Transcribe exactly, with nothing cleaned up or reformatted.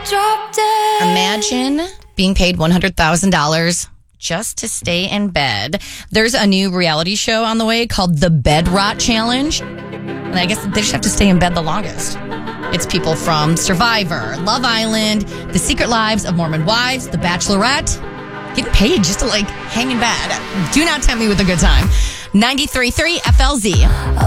drop dead. Imagine being paid one hundred thousand dollars just to stay in bed. There's a new reality show on the way called The Bed Rot Challenge. And I guess they just have to stay in bed the longest. It's people from Survivor, Love Island, The Secret Lives of Mormon Wives, The Bachelorette. Get paid just to, like, hang in bed. Do not tempt me with a good time. ninety-three point three F L Z.